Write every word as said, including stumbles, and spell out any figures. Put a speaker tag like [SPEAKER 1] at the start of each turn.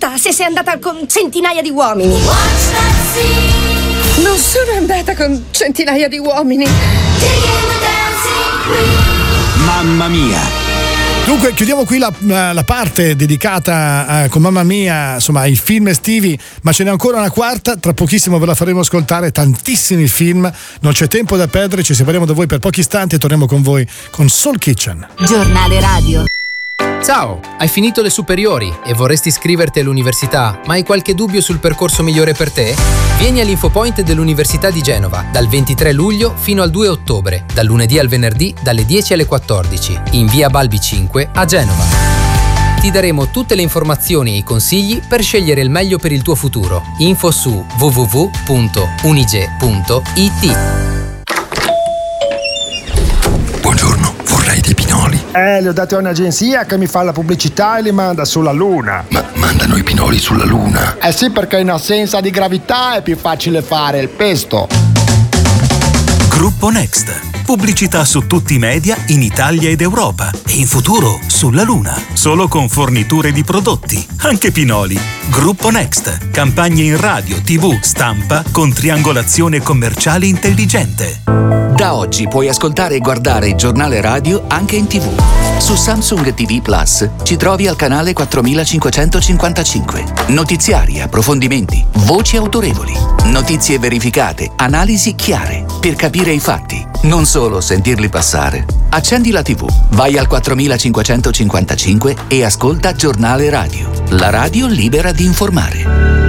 [SPEAKER 1] Ma se sei andata con centinaia di uomini.
[SPEAKER 2] Non sono andata con centinaia di uomini.
[SPEAKER 3] Mamma mia. Dunque chiudiamo qui la, la parte dedicata uh, con Mamma Mia, insomma, ai film estivi, ma ce n'è ancora una quarta, tra pochissimo ve la faremo ascoltare, tantissimi film, non c'è tempo da perdere, ci separiamo da voi per pochi istanti e torniamo con voi con Soul Kitchen.
[SPEAKER 4] Giornale radio.
[SPEAKER 5] Ciao, hai finito le superiori e vorresti iscriverti all'università, ma hai qualche dubbio sul percorso migliore per te? Vieni all'Infopoint dell'Università di Genova dal ventitré luglio fino al due ottobre, dal lunedì al venerdì dalle dieci alle quattordici, in via Balbi cinque a Genova. Ti daremo tutte le informazioni e i consigli per scegliere il meglio per il tuo futuro. Info su w w w punto unige punto i t.
[SPEAKER 6] Buongiorno, vorrei dei pinoli.
[SPEAKER 7] Eh, li ho dati a un'agenzia che mi fa la pubblicità e li manda sulla Luna.
[SPEAKER 6] Ma mandano i pinoli sulla Luna?
[SPEAKER 7] Eh sì, perché in assenza di gravità è più facile fare il pesto.
[SPEAKER 8] Gruppo Next. Pubblicità su tutti i media in Italia ed Europa e in futuro sulla Luna. Solo con forniture di prodotti, anche pinoli. Gruppo Next. Campagne in radio, tivù, stampa con triangolazione commerciale intelligente.
[SPEAKER 9] Da oggi puoi ascoltare e guardare il giornale radio anche in tivù. Su Samsung T V Plus ci trovi al canale quattromilacinquecentocinquantacinque. Notiziari, approfondimenti, voci autorevoli, notizie verificate, analisi chiare per capire i fatti, non solo sentirli passare. Accendi la tivù, vai al quattromilacinquecentocinquantacinque e ascolta Giornale Radio. La radio libera di informare.